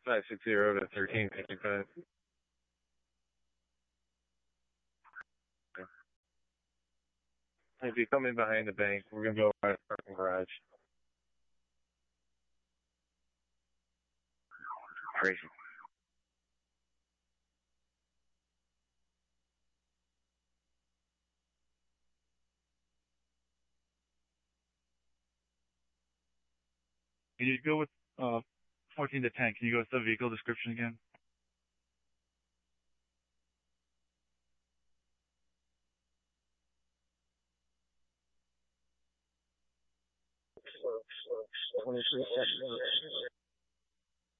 560 to 1355. If you come in behind the bank, we're gonna go around the parking garage. Crazy. Can you go with 14 to 10? Can you go with the vehicle description again?